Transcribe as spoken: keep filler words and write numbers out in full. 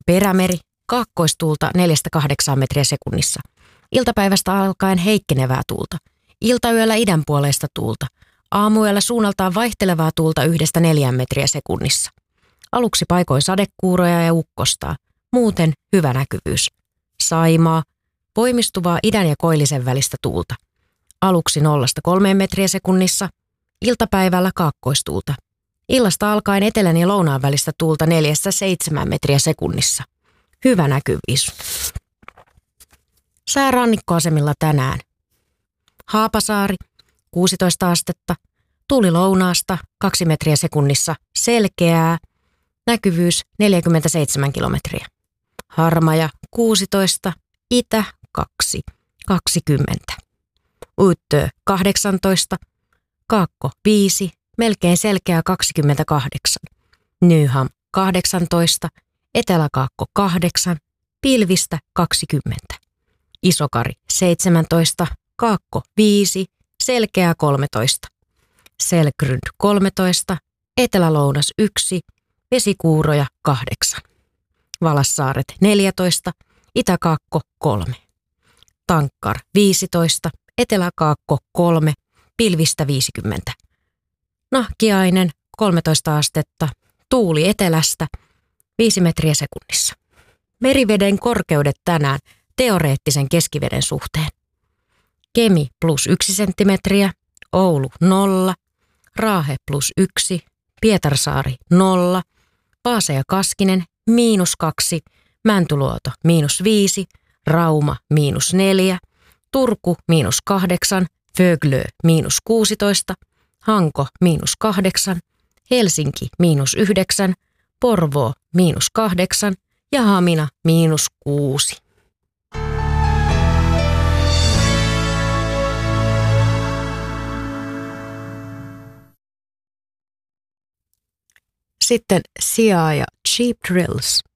Perämeri, kaakkoistuulta neljästä kahdeksaan metriä sekunnissa. Iltapäivästä alkaen heikkenevää tuulta. Iltayöllä idänpuoleista tuulta. Aamuyöllä suunnaltaan vaihtelevaa tuulta yhdestä neljään metriä sekunnissa. Aluksi paikoin sadekuuroja ja ukkostaa. Muuten hyvä näkyvyys. Saimaa, voimistuvaa idän ja koillisen välistä tuulta. Aluksi nollasta kolmeen metriä sekunnissa. Iltapäivällä kaakkoistuulta. Illasta alkaen etelän ja lounaan välistä tuulta neljästä seitsemään metriä sekunnissa. Hyvä näkyvyys. Sää rannikkoasemilla tänään. Haapasaari, kuusitoista astetta. Tuuli lounaasta, kaksi metriä sekunnissa. Selkeää. Näkyvyys neljäkymmentäseitsemän kilometriä. Harmaja, kuusitoista. Itä, kaksi. kaksikymmentä. Uttö, kahdeksantoista. Kaakko, viisi. Melkein selkeää kaksikymmentäkahdeksan. Nyham, kahdeksantoista. Eteläkaakko, kahdeksan. Pilvistä, kaksikymmentä. Isokari, seitsemäntoista. Kaakko, viisi. Selkeää, kolmetoista. Selkrund, kolmetoista. Etelälounas, yksi. Vesikuuroja, kahdeksan. Valassaaret, neljätoista. Itäkaakko, kolme. Tankkar, viisitoista. Eteläkaakko, kolme. Pilvistä, viisikymmentä. Nahkiainen, kolmetoista astetta. Tuuli etelästä, viisi metriä sekunnissa. Meriveden korkeudet tänään teoreettisen keskiveden suhteen. Kemi plus yksi senttimetriä, Oulu nolla, Raahe plus yksi, Pietarsaari nolla, Vaasa ja Kaskinen miinus kaksi, Mäntyluoto miinus viisi, Rauma miinus neljä, Turku miinus kahdeksan, Föglö miinus kuusitoista, Hanko miinus kahdeksan, Helsinki miinus yhdeksän, Porvoo miinus kahdeksan ja Hamina miinus kuusi. Sitten Sia ja Cheap Drills.